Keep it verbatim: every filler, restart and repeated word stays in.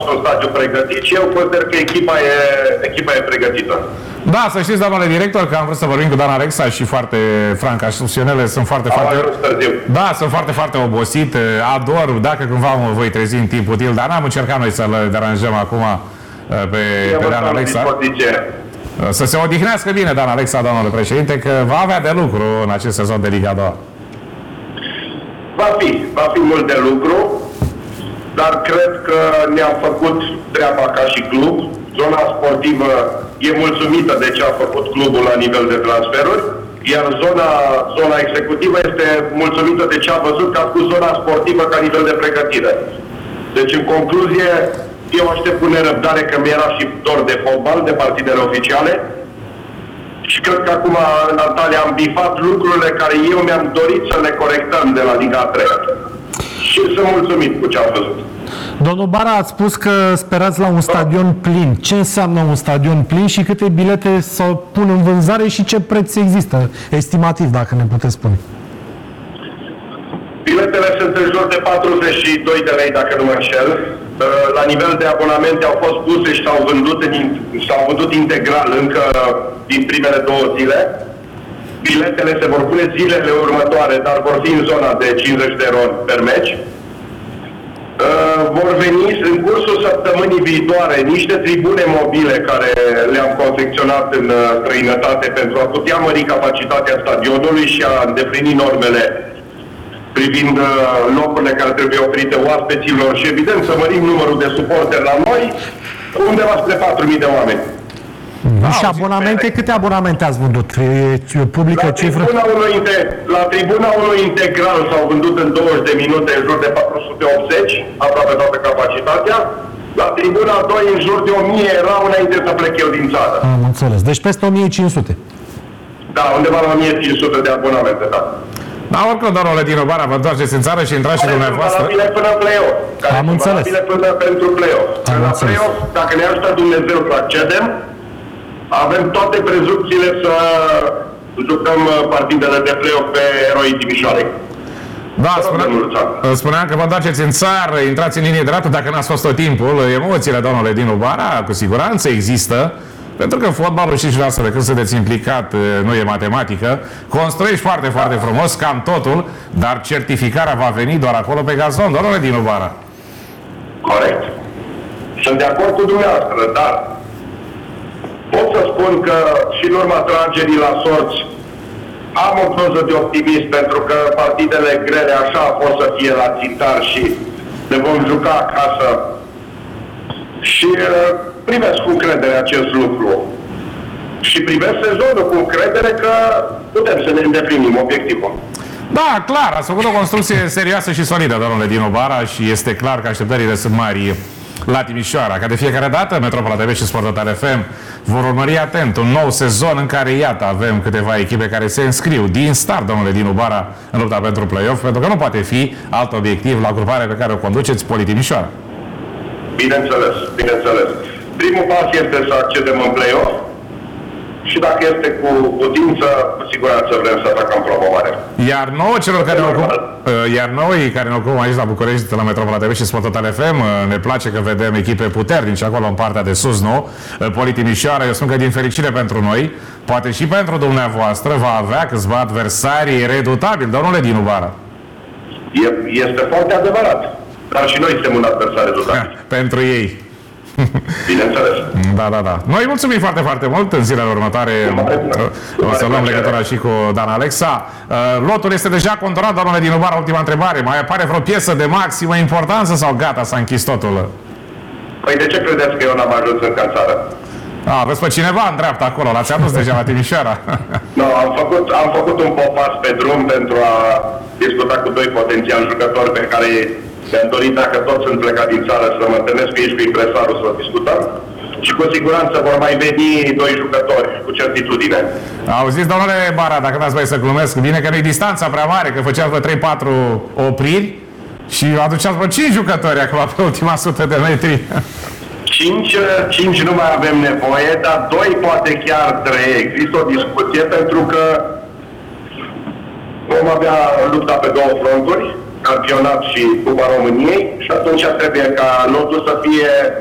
un stadiu pregătit și eu consider că echipa e, echipa e pregătită. Da, să știți, domnule director, că am vrut să vorbim cu Dan Alexa și foarte franc, asociațiunile sunt foarte, am foarte... târziu. Da, sunt foarte, foarte obosit, ador, dacă cumva mă voi trezi în timp util, dar n-am încercat noi să-l deranjăm acum pe, pe Dan Alexa. Să se odihnească bine, Dan Alexa, domnule președinte, că va avea de lucru în acest sezon de Liga a doua. Va fi, va fi mult de lucru, dar cred că ne-am făcut treaba ca și club. Zona sportivă e mulțumită de ce a făcut clubul la nivel de transferuri, iar zona, zona executivă este mulțumită de ce a văzut că a făcut zona sportivă ca nivel de pregătire. Deci, în concluzie, eu aștept cu nerăbdare că mi-era și dor de fotbal, de partidele oficiale, și cred că acum în Antalya am bifat lucrurile care eu mi-am dorit să le corectăm de la Liga a treia. Și sunt mulțumit cu ce am văzut. Domnul Bara, ați spus că sperați la un stadion plin. Ce înseamnă un stadion plin și câte bilete să pun în vânzare și ce preț există, estimativ, dacă ne puteți spune? Biletele sunt în jur de patruzeci și doi de lei, dacă nu mă înșel. La nivel de abonamente au fost puse și s-au vândut, s-au vândut integral încă din primele două zile. Biletele se vor pune zilele următoare, dar vor fi în zona de cincizeci de euro per meci. Uh, vor veni în cursul săptămânii viitoare niște tribune mobile care le-am confecționat în uh, străinătate pentru a putea mări capacitatea stadionului și a îndeplini normele privind uh, locurile care trebuie oferite oaspeților și, evident, să mărim numărul de suporteri la noi, undeva spre patru mii de oameni. Da, și abonamente, câte abonamente ați vândut? E publică la cifră? Tribuna unu, la tribuna unu integral s-au vândut în douăzeci de minute în jur de patru sute optzeci, aproape toată capacitatea. La tribuna doi în jur de o mie era înainte să plec eu din țară. Am înțeles. Deci peste o mie cinci sute. Da, undeva la o mie cinci sute de abonamente, da. Da, oricum, domnule Dinu Bara, vă întoarceți în țară și intrați și dumneavoastră. Care sunt până play-off. Care Am sunt înțeles. până pentru play-off. La play-off, dacă ne ajută Dumnezeu să accedem, avem toate prezumțiile să jucăm partidele de play-off pe Eroii Timișoarei. Da, spuneam, spuneam că vă întoarceți în țară, intrați în linie dreaptă, dacă n-ați fost tot timpul. Emoțiile, domnule Dinu Bara, cu siguranță există, pentru că fotbalul, și dumneavoastră, când sunteți implicat, nu e matematică, construiești foarte, foarte frumos, cam totul, dar certificarea va veni doar acolo pe gazon, domnule Dinu Bara. Corect. Sunt de acord cu dumneavoastră, dar pot să spun că și în urma tragerii la sorți am o doză de optimism, pentru că partidele grele așa pot să fie la țintar și le vom juca acasă. Și uh, privesc cu încredere acest lucru. Și privesc sezonul cu încredere că putem să ne îndeplinim obiectivul. Da, clar, ați făcut o construcție serioasă și solidă, domnule Dinu Bara, și este clar că așteptările sunt mari la Timișoara. Ca de fiecare dată, Metropola T V și Sport Total F M vor urmări atent un nou sezon în care, iată, avem câteva echipe care se înscriu din start, domnule Dinu Bara, în lupta pentru play-off, pentru că nu poate fi alt obiectiv la gruparea pe care o conduceți, Poli Timișoara. Bineînțeles, bineînțeles. Primul pas este să accedem în play-off și dacă este cu putință, cu siguranță vrem să atacăm promovarea. Iar nouă, celor care ne ocupăm, iar noi care ne ocupăm aici la București, la Metropola T V și Sport Total F M, ne place că vedem echipe puternice acolo în partea de sus, nu? Poli Timișoara, eu spun că din fericire pentru noi, poate și pentru dumneavoastră, va avea câțiva adversari redutabili, domnule Dinu Bara. Este foarte adevărat, dar și noi suntem un adversar redutabil. Pentru ei. Bineînțeles. Da, da, da. Noi mulțumim foarte, foarte mult. În zilele următoare o să luăm legătura și cu Dan Alexa. Lotul este deja controlat, domnule Dinu Bara. Ultima întrebare. Mai apare vreo piesă de maximă importanță sau gata, s-a închis totul? Păi de ce credeți că eu n-am ajuns încă în țară? A, aveți pe cineva în dreapta acolo, l-ați adus deja la Timișoara. Nu, am făcut, am făcut un popas pe drum pentru a discuta cu doi potențiali jucători pe care mi-am dorit, dacă toți sunt plecat din țară, să mă întâlnesc aici cu impresarul să discutăm. Și cu siguranță vor mai veni doi jucători, cu certitudine. Auziți, domnule Bara, dacă n-ați mai să glumesc, bine că nu-i distanța prea mare, că făceați vreo trei patru opriri și aduceați vreo cinci jucători acolo pe ultima sută de metri. Cinci, cinci nu mai avem nevoie, dar doi, poate chiar trei. Există o discuție pentru că vom avea lupta pe două fronturi. campionat și Cupa României și atunci trebuie ca lotul să fie